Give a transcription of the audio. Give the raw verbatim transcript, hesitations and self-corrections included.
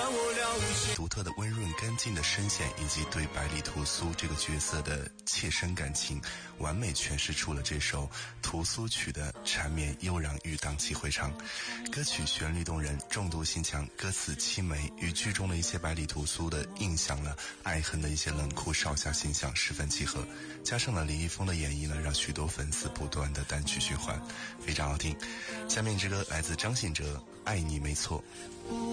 我了解。 独特的温润干净的声线，以及对百里屠苏这个角色的切身感情，完美诠释出了这首屠苏曲的缠绵悠扬与荡气回肠。歌曲旋律动人，重度性强，歌词凄美，与剧中的一些百里屠苏的印象呢，爱恨的一些冷酷少侠形象十分契合，加上了李易峰的演绎呢，让许多粉丝不断的单曲循环，非常好听。下面这歌来自张信哲，爱你没错。